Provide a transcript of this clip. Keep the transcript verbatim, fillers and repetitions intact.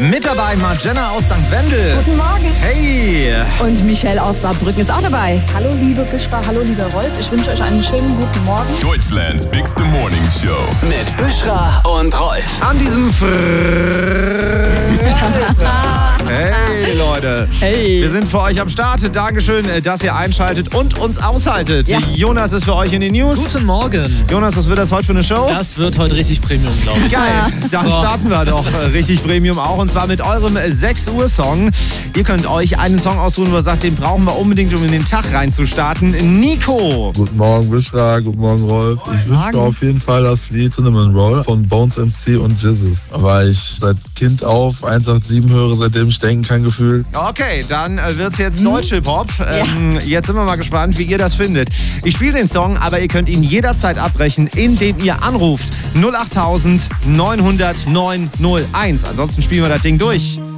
Mit dabei Margenna aus Sankt Wendel. Guten Morgen. Hey. Und Michelle aus Saarbrücken ist auch dabei. Hallo liebe Büschra, hallo lieber Rolf. Ich wünsche euch einen schönen guten Morgen. Deutschlands Big Morning Show. Mit Büschra und Rolf. An diesem Freitag. Hey Leute. Hey. Wir sind für euch am Start. Dankeschön, dass ihr einschaltet und uns aushaltet. Ja. Jonas ist für euch in den News. Guten Morgen. Jonas, was wird das heute für eine Show? Das wird heute richtig Premium, glaube ich. Geil, dann Boah. starten wir doch äh, richtig Premium auch, und zwar mit eurem sechs Uhr Song. Ihr könnt euch einen Song aussuchen, wo ihr sagt, den brauchen wir unbedingt, um in den Tag reinzustarten. Nico. Guten Morgen, Büschra. Guten Morgen, Rolf. Ich wünsche mir auf jeden Fall das Lied Cinnamon Roll von Bones M C und Jizzes, weil ich seit Kind auf eins acht sieben höre, seitdem ich denken kann, gefühlt. Okay, dann äh, wird's jetzt Deutsch-Hip-Hop. Ähm, jetzt sind wir mal gespannt, wie ihr das findet. Ich spiele den Song, aber ihr könnt ihn jederzeit abbrechen, indem ihr anruft null acht neun null null neun null eins. Ansonsten spielen wir das Ding durch.